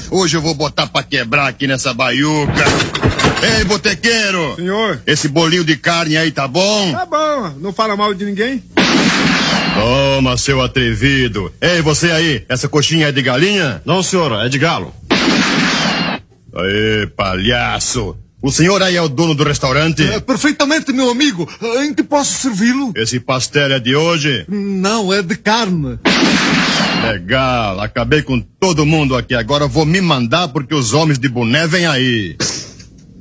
Hoje eu vou botar pra quebrar aqui nessa baiuca. Ei, botequeiro! Senhor? Esse bolinho de carne aí tá bom? Tá bom, não fala mal de ninguém. Toma, seu atrevido. Ei, você aí, essa coxinha é de galinha? Não, senhor, é de galo. Aê, palhaço. O senhor aí é o dono do restaurante? Perfeitamente, meu amigo. Em que posso servi-lo? Esse pastel é de hoje? Não, é de carne. Legal, acabei com todo mundo aqui. Agora vou me mandar porque os homens de boné vêm aí.